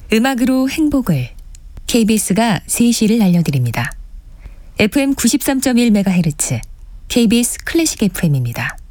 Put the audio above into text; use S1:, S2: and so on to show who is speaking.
S1: 음악으로 행복을 KBS가 3시를 알려드립니다. FM 93.1MHz KBS 클래식 FM입니다.